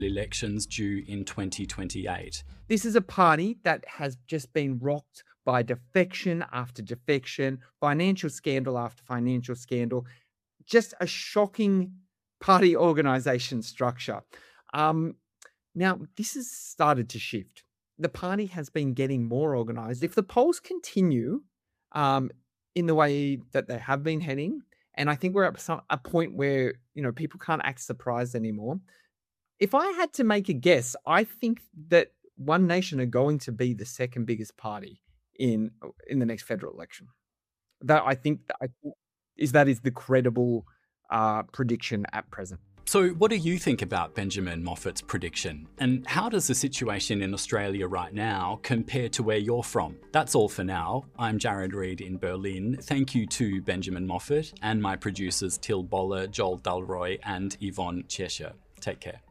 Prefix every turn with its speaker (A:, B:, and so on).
A: elections due in 2028.
B: This is a party that has just been rocked by defection after defection, financial scandal after financial scandal, just a shocking party organization structure. Um, Now, this has started to shift. The party has been getting more organized. If the polls continue um, in the way that they have been heading, and I think we're at a point where people can't act surprised anymore. If I had to make a guess, I think that One Nation are going to be the second biggest party in the next federal election. That is the credible prediction at present.
A: So what do you think about Benjamin Moffat's prediction? And how does the situation in Australia right now compare to where you're from? That's all for now. I'm Jared Reid in Berlin. Thank you to Benjamin Moffat and my producers Till Boller, Joel Dulroy and Yvonne Cheshire. Take care.